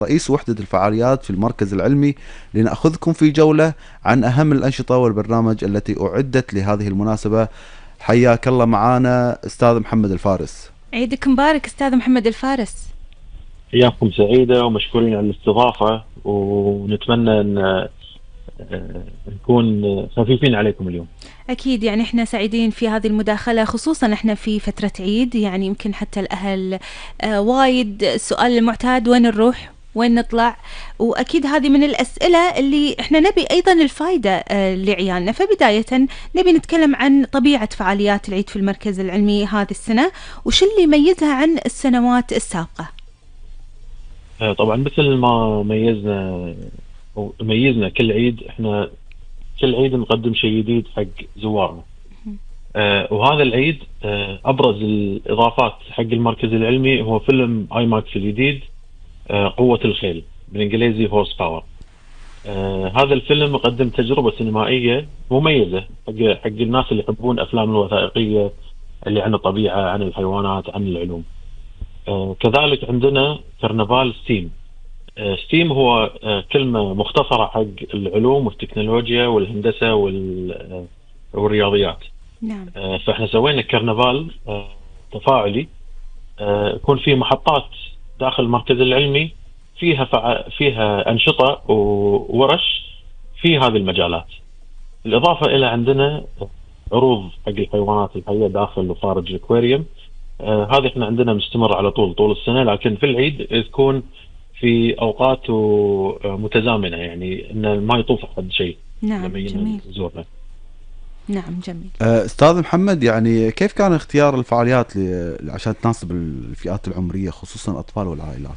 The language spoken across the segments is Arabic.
رئيس وحدة الفعاليات في المركز العلمي، لنأخذكم في جولة عن أهم الأنشطة والبرنامج التي أعدت لهذه المناسبة. حياك الله معانا أستاذ محمد الفارس. عيدك مبارك أستاذ محمد الفارس. أيامكم سعيدة ومشكورين على الاستضافة، ونتمنى أن نكون خفيفين عليكم اليوم. أكيد، يعني إحنا سعيدين في هذه المداخلة، خصوصا إحنا في فترة عيد، يعني يمكن حتى الأهل وايد السؤال المعتاد وين نروح وين نطلع، وأكيد هذه من الأسئلة اللي إحنا نبي أيضا الفائدة لعيالنا. فبداية نبي نتكلم عن طبيعة فعاليات العيد في المركز العلمي هذه السنة، وش اللي يميزها عن السنوات السابقة؟ طبعا مثل ما ميزنا كل عيد، احنا كل عيد نقدم شيء جديد حق زوارنا. وهذا العيد ابرز الاضافات حق المركز العلمي هو فيلم اي ماكس الجديد، قوة الخيل، بالانجليزي هورس باور. هذا الفيلم قدم تجربة سينمائية مميزة حق الناس اللي يحبون افلام الوثائقية اللي عن الطبيعة، عن الحيوانات، عن العلوم. كذلك عندنا كرنفال ستيم. ستيم هو كلمة مختصرة حق العلوم والتكنولوجيا والهندسة والرياضيات. نعم. فاحنا سوينا كرنفال تفاعلي، يكون فيه محطات داخل المركز العلمي فيها أنشطة وورش في هذه المجالات. بالإضافة إلى عندنا عروض حق الحيوانات الحية داخل وخارج الأكواريوم. هذه احنا عندنا مستمر على طول السنة، لكن في العيد تكون في أوقات متزامنة، يعني إن ما يطوف أحد شيء. نعم جميل. زورنا. نعم جميل. أستاذ محمد، يعني كيف كان اختيار الفعاليات عشان تناسب الفئات العمرية، خصوصا الأطفال والعائلات؟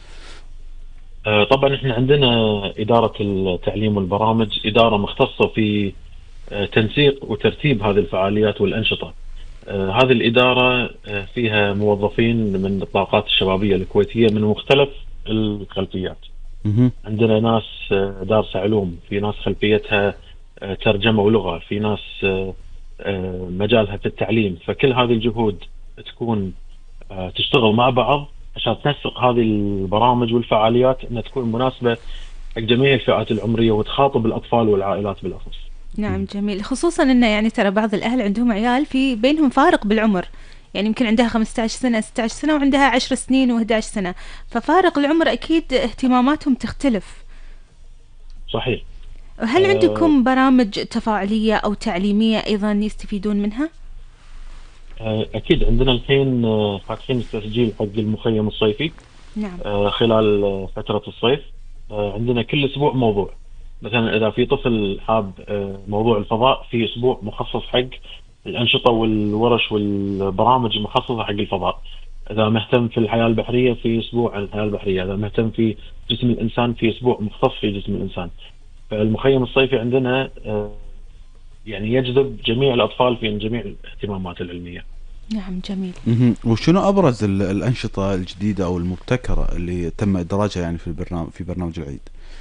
طبعا احنا عندنا إدارة التعليم والبرامج، إدارة مختصة في تنسيق وترتيب هذه الفعاليات والأنشطة. هذه الإدارة فيها موظفين من الطاقات الشبابية الكويتية من مختلف الخلفيات. عندنا ناس دارسة علوم، في ناس خلفيتها ترجمة ولغة، في ناس مجالها في التعليم. فكل هذه الجهود تكون تشتغل مع بعض عشان تنسق هذه البرامج والفعاليات انها تكون مناسبة حق جميع الفئات العمرية وتخاطب الأطفال والعائلات بالأخص. نعم جميل، خصوصا انه يعني ترى بعض الاهل عندهم عيال في بينهم فارق بالعمر، يعني يمكن عندها 15 سنة 16 سنة وعندها 10 سنين و11 سنة، ففارق العمر اكيد اهتماماتهم تختلف. صحيح. هل عندكم برامج تفاعلية او تعليمية ايضا يستفيدون منها؟ اكيد عندنا الحين فاتحين التسجيل حق المخيم الصيفي. نعم. خلال فترة الصيف عندنا كل اسبوع موضوع. مثلا اذا في طفل حاب موضوع الفضاء، في اسبوع مخصص حق الانشطه والورش والبرامج المخصصه حق الفضاء. اذا مهتم في الحياه البحريه، في اسبوع عن الحياه البحريه. اذا مهتم في جسم الانسان، في اسبوع مختص في جسم الانسان. فالمخيم الصيفي عندنا يعني يجذب جميع الاطفال في جميع الاهتمامات العلميه. نعم جميل. وشنو ابرز الانشطه الجديده او المبتكره اللي تم ادراجها يعني في برنامج العيد؟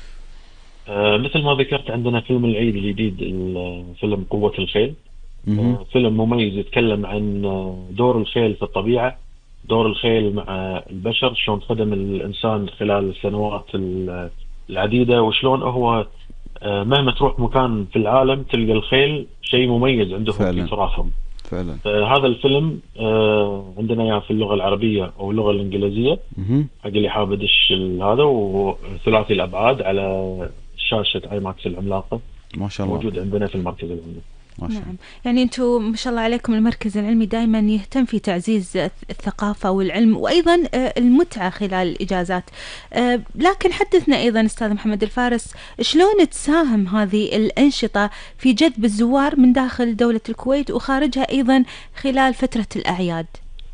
مثل ما ذكرت، عندنا فيلم العيد الجديد، فيلم قوة الخيل. فيلم مميز يتكلم عن دور الخيل في الطبيعة، دور الخيل مع البشر، شلون خدم الإنسان خلال السنوات العديدة، وشلون هو مهما تروح مكان في العالم تلقى الخيل شيء مميز عندهم في تراثهم. فعلا. هذا الفيلم عندنا اياه في اللغة العربية أو اللغة الإنجليزية حق اللي حاب يدش هذا، وثلاثي الأبعاد على شاشة اي ماكس العملاقة. ما شاء الله موجود عندنا في المركز العلمي. نعم، يعني انتم ما شاء الله عليكم، المركز العلمي دائما يهتم في تعزيز الثقافة والعلم وأيضا المتعة خلال الإجازات. لكن حدثنا أيضا أستاذ محمد الفارس، شلون تساهم هذه الأنشطة في جذب الزوار من داخل دولة الكويت وخارجها أيضا خلال فترة الأعياد؟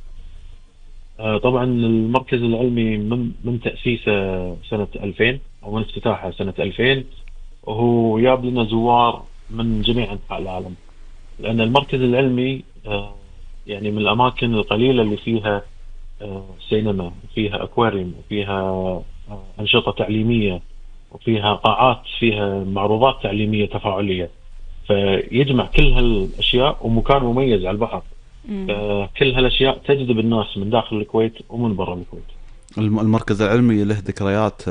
طبعا المركز العلمي من تأسيسه سنة 2000 أو من افتتاحه سنة 2000، وهو جاب لنا زوار من جميع أنحاء العالم. لأن المركز العلمي يعني من الأماكن القليلة اللي فيها سينما، وفيها أكواريوم، وفيها أنشطة تعليمية، وفيها قاعات فيها معروضات تعليمية تفاعلية. فيجمع كل هالأشياء ومكان مميز على البحر. كل هالأشياء تجذب الناس من داخل الكويت ومن برا الكويت. المركز العلمي له ذكريات